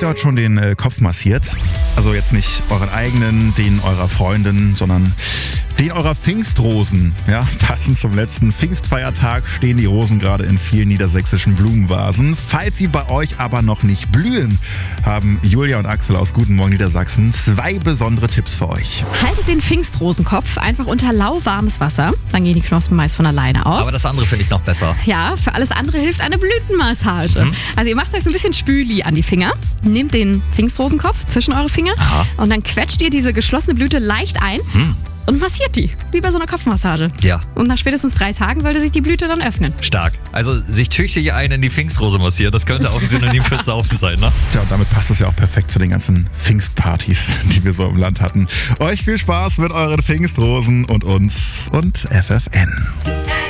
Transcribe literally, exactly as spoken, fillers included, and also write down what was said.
dort schon den äh, Kopf massiert? Also jetzt nicht euren eigenen, den eurer Freundin, sondern den eurer Pfingstrosen. Ja, passend zum letzten Pfingstfeiertag stehen die Rosen gerade in vielen niedersächsischen Blumenvasen. Falls sie bei euch aber noch nicht blühen, haben Julia und Axel aus Guten Morgen Niedersachsen zwei besondere Tipps für euch. Haltet den Pfingstrosenkopf einfach unter lauwarmes Wasser, dann gehen die Knospen meist von alleine auf. Aber das andere finde ich noch besser. Ja, für alles andere hilft eine Blütenmassage. Mhm. Also ihr macht euch so ein bisschen Spüli an die Finger, nehmt den Pfingstrosenkopf zwischen eure Finger Aha. und dann quetscht ihr diese geschlossene Blüte leicht ein. Mhm. Und massiert die, wie bei so einer Kopfmassage. Ja. Und nach spätestens drei Tagen sollte sich die Blüte dann öffnen. Stark. Also sich tüchtig einen in die Pfingstrose massieren, das könnte auch ein Synonym fürs Saufen sein, ne? Tja, und damit passt es ja auch perfekt zu den ganzen Pfingstpartys, die wir so im Land hatten. Euch viel Spaß mit euren Pfingstrosen und uns und F F N.